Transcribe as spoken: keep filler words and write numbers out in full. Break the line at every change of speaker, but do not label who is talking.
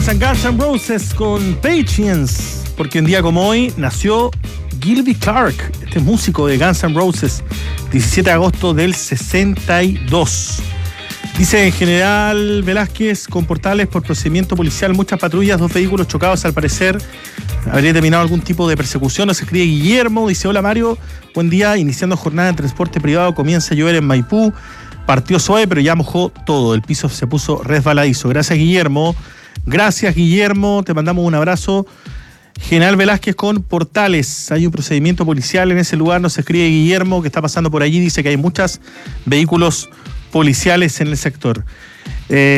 Seguimos en Guns N' Roses con Patience, porque un día como hoy nació Gilby Clarke, este músico de Guns N' Roses, diecisiete de agosto del sesenta y dos. Dice General Velázquez, con Portales por procedimiento policial, muchas patrullas, dos vehículos chocados, al parecer habría terminado algún tipo de persecución. Nos escribe Guillermo, dice: hola Mario, buen día, iniciando jornada de transporte privado, comienza a llover en Maipú, partió suave pero ya mojó todo, el piso se puso resbaladizo. Gracias Guillermo, gracias Guillermo, te mandamos un abrazo. General Velázquez con Portales, hay un procedimiento policial en ese lugar, nos escribe Guillermo, que está pasando por allí, dice que hay muchos vehículos policiales en el sector. Eh,